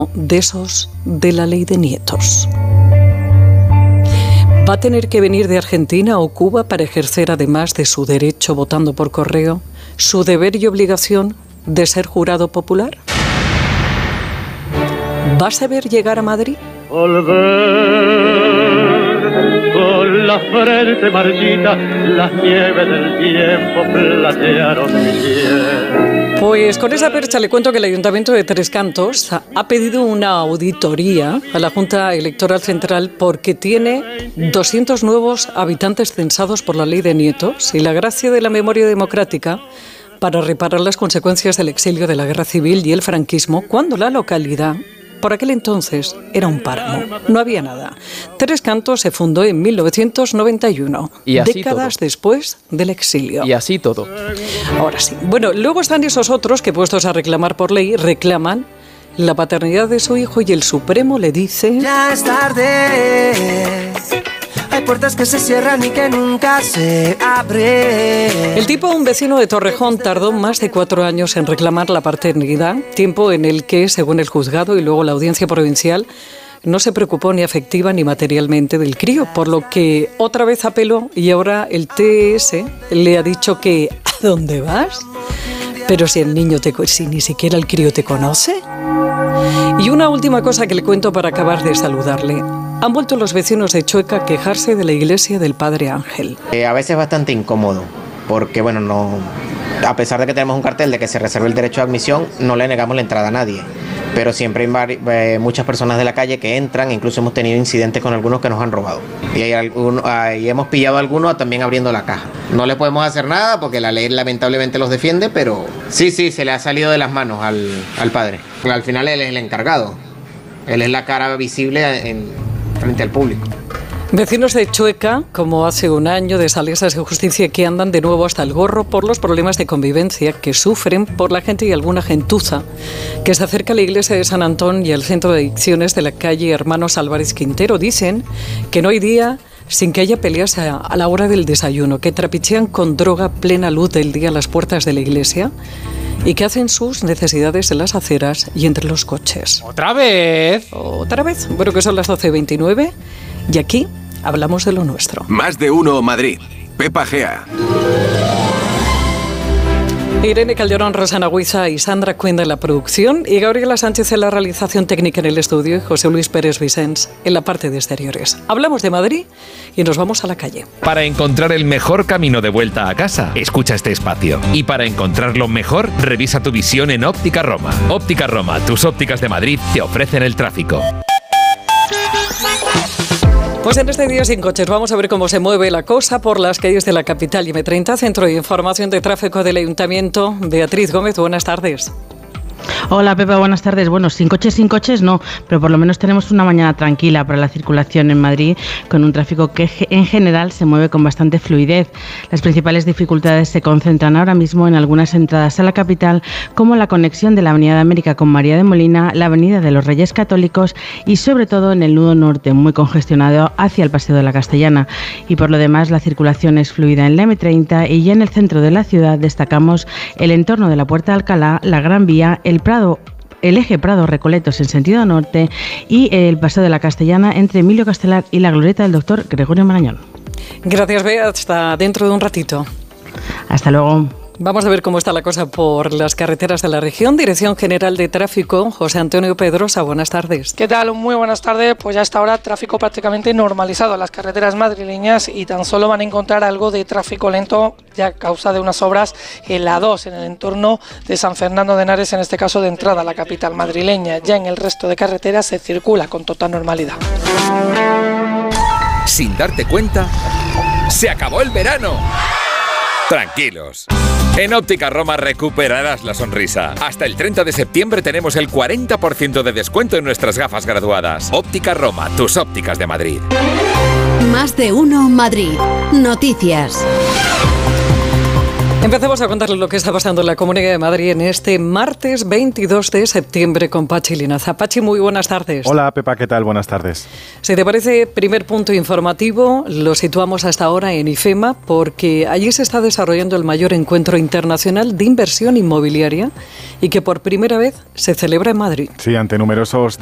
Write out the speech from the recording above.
de esos de la ley de nietos. ¿Va a tener que venir de Argentina o Cuba para ejercer, además de su derecho votando por correo, su deber y obligación de ser jurado popular? ¿Va a saber llegar a Madrid? Volver con la frente marchita, las nieves del tiempo platearon mi piel. Pues con esa percha le cuento que el Ayuntamiento de Tres Cantos ha pedido una auditoría a la Junta Electoral Central porque tiene 200 nuevos habitantes censados por la ley de nietos y la gracia de la memoria democrática para reparar las consecuencias del exilio de la guerra civil y el franquismo cuando la localidad, por aquel entonces, era un páramo. No había nada. Tres Cantos se fundó en 1991, décadas después del exilio. Y así todo. Ahora sí. Bueno, luego están esos otros que, puestos a reclamar por ley, reclaman la paternidad de su hijo y el Supremo le dice... Ya es tarde. Hay puertas que se cierran y que nunca se abren. El tipo, un vecino de Torrejón, tardó más de 4 años en reclamar la paternidad, tiempo en el que, según el juzgado y luego la audiencia provincial, no se preocupó ni afectiva ni materialmente del crío, por lo que otra vez apeló y ahora el TS le ha dicho que ¿a dónde vas? Pero si el niño si ni siquiera el crío te conoce. Y una última cosa que le cuento para acabar de saludarle. Han vuelto los vecinos de Chueca a quejarse de la iglesia del Padre Ángel. A veces es bastante incómodo, porque bueno, no, a pesar de que tenemos un cartel de que se reserva el derecho de admisión, no le negamos la entrada a nadie. Pero siempre hay muchas personas de la calle que entran, incluso hemos tenido incidentes con algunos que nos han robado. Y hemos pillado a algunos también abriendo la caja. No le podemos hacer nada porque la ley lamentablemente los defiende, pero sí, se le ha salido de las manos al padre. Al final él es el encargado. Él es la cara visible frente al público. Vecinos de Chueca, como hace un año, de Salesas de Justicia, que andan de nuevo hasta el gorro por los problemas de convivencia que sufren por la gente y alguna gentuza que se acerca a la iglesia de San Antón y al centro de adicciones de la calle Hermanos Álvarez Quintero. Dicen que no hay día sin que haya peleas a la hora del desayuno, que trapichean con droga a plena luz del día a las puertas de la iglesia y que hacen sus necesidades en las aceras y entre los coches. ¿Otra vez? ¿Otra vez? Bueno, que son las 12:29 y aquí hablamos de lo nuestro. Más de uno Madrid. Pepa Gea. Irene Calderón, Rosana Huiza y Sandra Cuenda en la producción y Gabriela Sánchez en la realización técnica en el estudio y José Luis Pérez Vicens en la parte de exteriores. Hablamos de Madrid y nos vamos a la calle. Para encontrar el mejor camino de vuelta a casa, escucha este espacio. Y para encontrarlo mejor, revisa tu visión en Óptica Roma. Óptica Roma, tus ópticas de Madrid te ofrecen el tráfico. Pues en este día sin coches vamos a ver cómo se mueve la cosa por las calles de la capital y M30, Centro de Información de Tráfico del Ayuntamiento. Beatriz Gómez, buenas tardes. Hola Pepa, buenas tardes. Bueno, sin coches no, pero por lo menos tenemos una mañana tranquila para la circulación en Madrid, con un tráfico que en general se mueve con bastante fluidez. Las principales dificultades se concentran ahora mismo en algunas entradas a la capital, como la conexión de la Avenida de América con María de Molina, la Avenida de los Reyes Católicos y sobre todo en el nudo norte, muy congestionado hacia el Paseo de la Castellana. Y por lo demás la circulación es fluida en la M30 y ya en el centro de la ciudad destacamos el entorno de la Puerta de Alcalá, la Gran Vía, el eje Prado-Recoletos en sentido norte y el Paseo de la Castellana entre Emilio Castelar y la glorieta del Dr. Gregorio Marañón. Gracias, Bea. Hasta dentro de un ratito. Hasta luego. Vamos a ver cómo está la cosa por las carreteras de la región. Dirección General de Tráfico, José Antonio Pedrosa, buenas tardes. ¿Qué tal? Muy buenas tardes. Pues ya hasta ahora tráfico prácticamente normalizado en las carreteras madrileñas y tan solo van a encontrar algo de tráfico lento ya a causa de unas obras en la 2, en el entorno de San Fernando de Henares, en este caso de entrada a la capital madrileña. Ya en el resto de carreteras se circula con total normalidad. Sin darte cuenta, ¡se acabó el verano! Tranquilos. En Óptica Roma recuperarás la sonrisa. Hasta el 30 de septiembre tenemos el 40% de descuento en nuestras gafas graduadas. Óptica Roma, tus ópticas de Madrid. Más de uno Madrid. Noticias. Empecemos a contarles lo que está pasando en la Comunidad de Madrid en este martes 22 de septiembre con Pachi Linaza. Pachi, muy buenas tardes. Hola, Pepa, ¿qué tal? Buenas tardes. Si te parece, primer punto informativo, lo situamos hasta ahora en IFEMA, porque allí se está desarrollando el mayor encuentro internacional de inversión inmobiliaria y que por primera vez se celebra en Madrid. Sí, ante numerosos